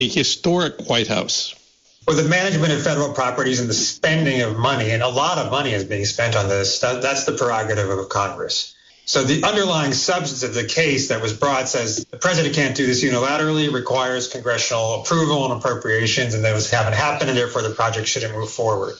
a historic White House? Well, the management of federal properties and the spending of money, and a lot of money is being spent on this, that's the prerogative of Congress. So the underlying substance of the case that was brought says the president can't do this unilaterally, requires congressional approval and appropriations, and those haven't happened, and therefore the project shouldn't move forward.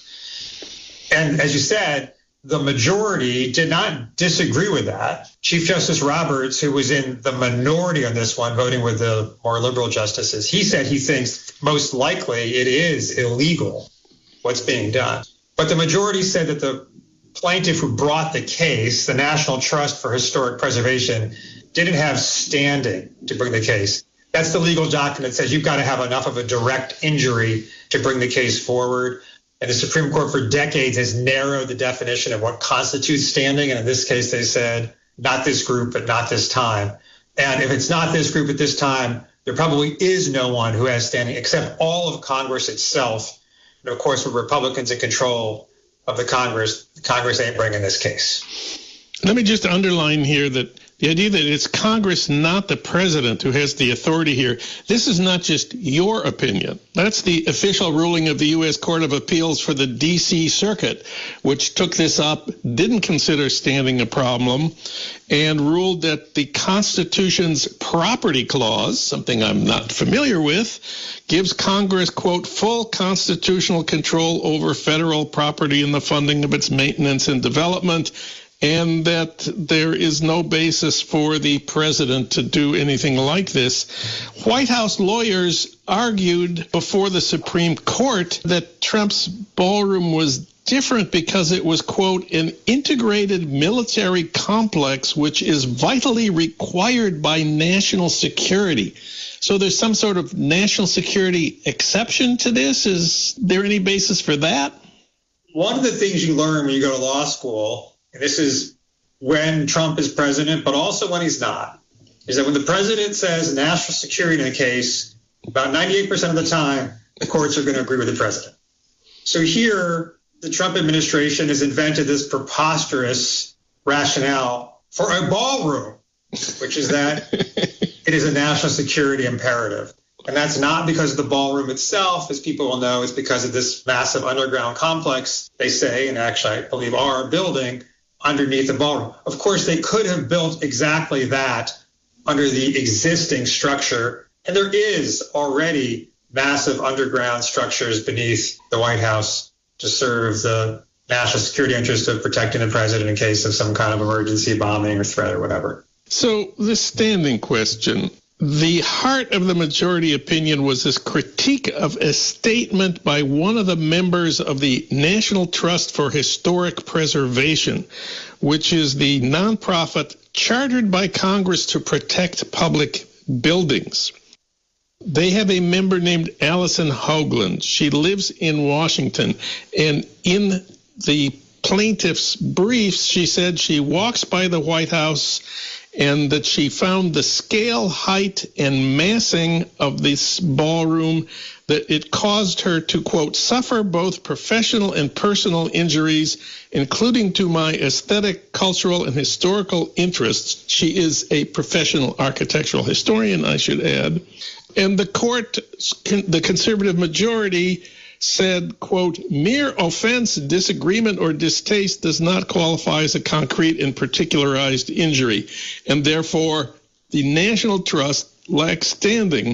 And as you said, the majority did not disagree with that. Chief Justice Roberts, who was in the minority on this one, voting with the more liberal justices, he said he thinks most likely it is illegal what's being done. But the majority said that the plaintiff who brought the case, the National Trust for Historic Preservation, didn't have standing to bring the case. That's the legal doctrine that says you've got to have enough of a direct injury to bring the case forward. And the Supreme Court for decades has narrowed the definition of what constitutes standing. And in this case, they said, not this group, but not this time. And if it's not this group at this time, there probably is no one who has standing except all of Congress itself. And of course, with Republicans in control of the Congress ain't bringing this case. Let me just underline here that the idea that it's Congress, not the president, who has the authority here. This is not just your opinion. That's the official ruling of the U.S. Court of Appeals for the D.C. Circuit, which took this up, didn't consider standing a problem, and ruled that the Constitution's property clause, something I'm not familiar with, gives Congress, quote, full constitutional control over federal property and the funding of its maintenance and development, and that there is no basis for the president to do anything like this. White House lawyers argued before the Supreme Court that Trump's ballroom was different because it was, quote, an integrated military complex which is vitally required by national security. So there's some sort of national security exception to this? Is there any basis for that? One of the things you learn when you go to law school, and this is when Trump is president, but also when he's not, is that when the president says national security in a case, about 98% of the time, the courts are going to agree with the president. So here, the Trump administration has invented this preposterous rationale for a ballroom, which is that it is a national security imperative. And that's not because of the ballroom itself, as people will know, it's because of this massive underground complex, they say, and actually I believe are building underneath the ballroom. Of course, they could have built exactly that under the existing structure, and there is already massive underground structures beneath the White House to serve the national security interest of protecting the president in case of some kind of emergency bombing or threat or whatever. So this standing question, the heart of the majority opinion was this critique of a statement by one of the members of the National Trust for Historic Preservation, which is the nonprofit chartered by Congress to protect public buildings. They have a member named Allison Hoagland. She lives in Washington, and in the plaintiff's briefs, she said she walks by the White House and that she found the scale, height, and massing of this ballroom, that it caused her to, quote, suffer both professional and personal injuries, including to my aesthetic, cultural, and historical interests. She is a professional architectural historian, I should add. And the court, the conservative majority, said, quote, mere offense, disagreement, or distaste does not qualify as a concrete and particularized injury, and therefore the National Trust lacks standing.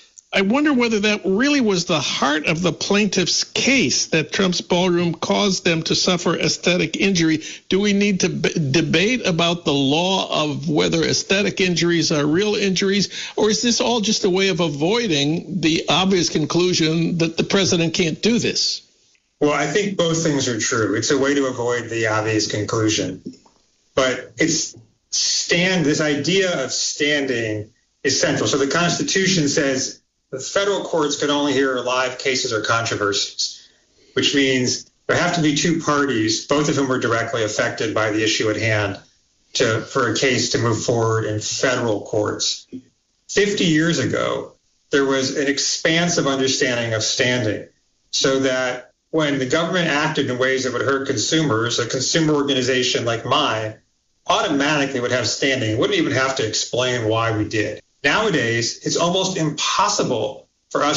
I wonder whether that really was the heart of the plaintiff's case, that Trump's ballroom caused them to suffer aesthetic injury. Do we need to debate about the law of whether aesthetic injuries are real injuries, or is this all just a way of avoiding the obvious conclusion that the president can't do this? Well, I think both things are true. It's a way to avoid the obvious conclusion. But this idea of standing is central. So the Constitution says the federal courts can only hear live cases or controversies, which means there have to be two parties, both of whom are directly affected by the issue at hand, for a case to move forward in federal courts. 50 years ago, there was an expansive understanding of standing, so that when the government acted in ways that would hurt consumers, a consumer organization like mine automatically would have standing. It wouldn't even have to explain why we did. Nowadays, it's almost impossible